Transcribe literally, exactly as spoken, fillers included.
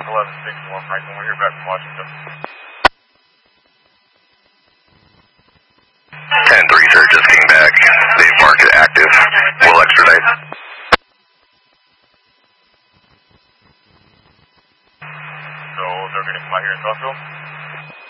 eleven sixty-one Franklin, we're here back from Washington. ten three, sir, just came back. They've marked it active. We'll extradite. So they're going to come out here and talk to them?